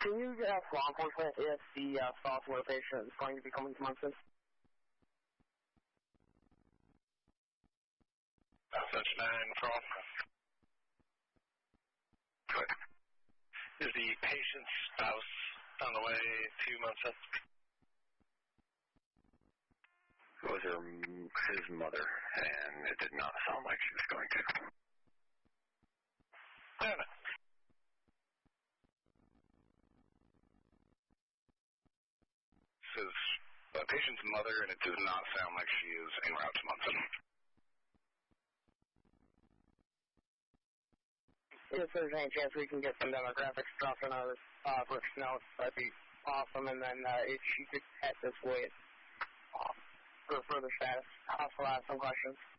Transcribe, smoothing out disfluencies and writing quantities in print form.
Can you ask law enforcement if the software patient is going to be coming to Munson? Such 9 from. Good. Is the patient's spouse on the way to Munson? It was his mother, and it did not sound like she was going to. Damn it. This is the patient's mother, and it does not sound like she is en route to Munson. If there's any chance we can get some demographics dropped in our first notes, that'd be awesome. And then if she could head this way for further status, I'll also ask some questions.